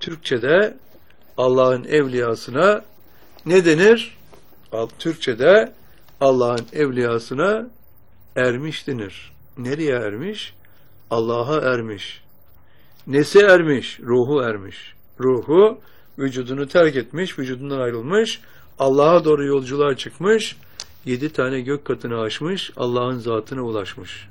Türkçe'de Allah'ın evliyasına ne denir? Türkçe'de Allah'ın evliyasına ermiş denir. Nereye ermiş? Allah'a ermiş. Nesi ermiş? Ruhu ermiş. Ruhu vücudunu terk etmiş, vücudundan ayrılmış, Allah'a doğru yolculuğa çıkmış, 7 tane gök katını aşmış, Allah'ın zatına ulaşmış.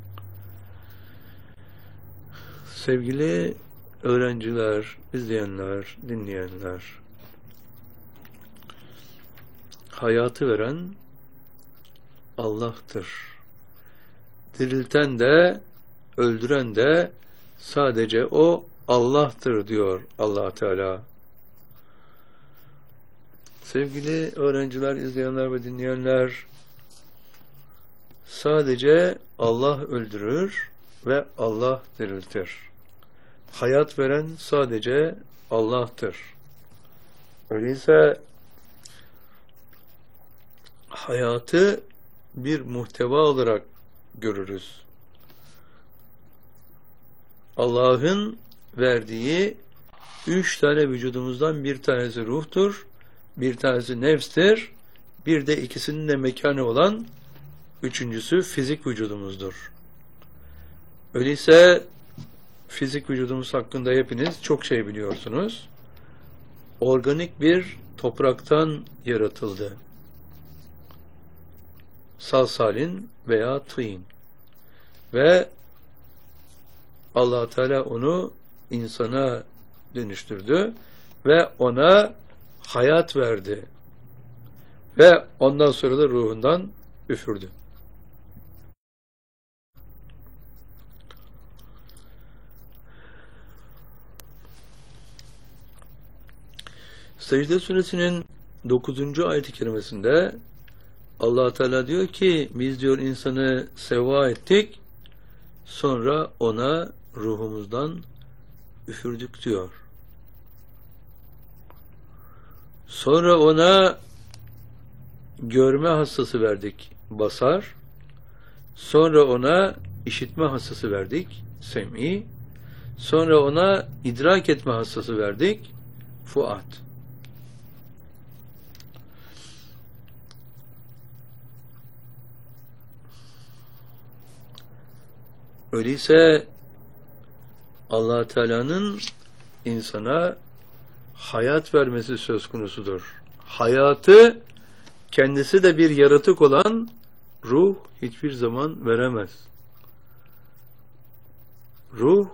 Sevgili öğrenciler, izleyenler, dinleyenler, hayatı veren Allah'tır. Dirilten de, öldüren de sadece o Allah'tır diyor Allah Teala. Sevgili öğrenciler, izleyenler ve dinleyenler, sadece Allah öldürür ve Allah diriltir. Hayat veren sadece Allah'tır. Öyleyse hayatı bir muhteva olarak görürüz. Allah'ın verdiği 3 tane vücudumuzdan bir tanesi ruhtur, bir tanesi nefstir, bir de ikisinin de mekanı olan üçüncüsü fizik vücudumuzdur. Öyleyse fizik vücudumuz hakkında hepiniz çok şey biliyorsunuz. Organik bir topraktan yaratıldı. Salsalin veya tîn. Ve Allah Teala onu insana dönüştürdü ve ona hayat verdi. Ve ondan sonra da ruhundan üfürdü. Secde Suresinin 9. ayet-i kerimesinde Allah Teala diyor ki biz diyor insanı sevva ettik, sonra ona ruhumuzdan üfürdük diyor. Sonra ona görme hassası verdik, basar. Sonra ona işitme hassası verdik, sem'i. Sonra ona idrak etme hassası verdik, fuat. Öyleyse Allah Teala'nın insana hayat vermesi söz konusudur. Hayatı kendisi de bir yaratık olan ruh hiçbir zaman veremez. Ruh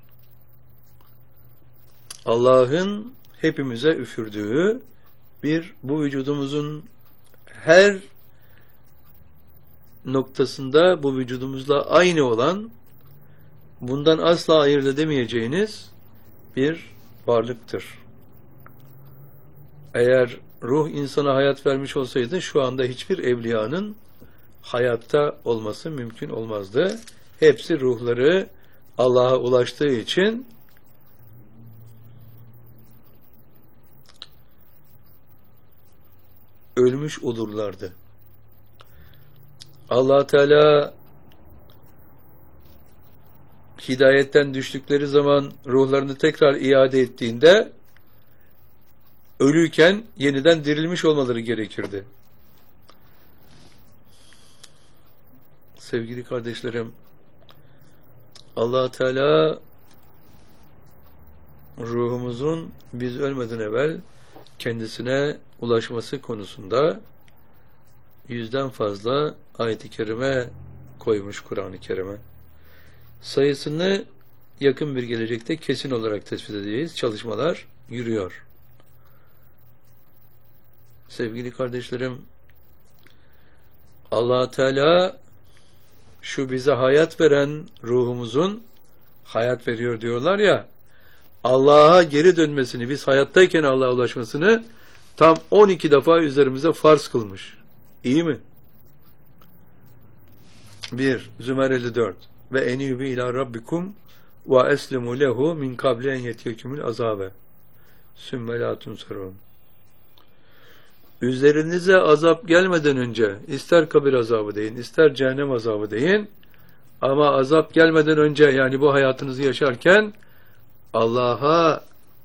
Allah'ın hepimize üfürdüğü bu vücudumuzun her noktasında bu vücudumuzla aynı olan, bundan asla ayırt edemeyeceğiniz bir varlıktır. Eğer ruh insana hayat vermiş olsaydı şu anda hiçbir evliyanın hayatta olması mümkün olmazdı. Hepsi ruhları Allah'a ulaştığı için ölmüş olurlardı. Allah Teala hidayetten düştükleri zaman ruhlarını tekrar iade ettiğinde ölüyken yeniden dirilmiş olmaları gerekirdi. Sevgili kardeşlerim, Allah Teala ruhumuzun biz ölmeden evvel kendisine ulaşması konusunda 100'den fazla ayet-i kerime koymuş Kur'an-ı Kerim'e. Sayısını yakın bir gelecekte kesin olarak tespit edeceğiz. Çalışmalar yürüyor. Sevgili kardeşlerim, Allah Teala şu bize hayat veren ruhumuzun hayat veriyor diyorlar ya, Allah'a geri dönmesini, biz hayattayken Allah'a ulaşmasını tam 12 defa üzerimize farz kılmış. İyi mi? 1. Zümer 54 ve enîbû ilâ rabbikum ve eslimû lehu min kabli en yetiyekumul azâbe sümme lâ tunsarûn. Üzerinize azap gelmeden önce, ister kabir azabı deyin, ister cehennem azabı deyin, ama azap gelmeden önce, yani bu hayatınızı yaşarken Allah'a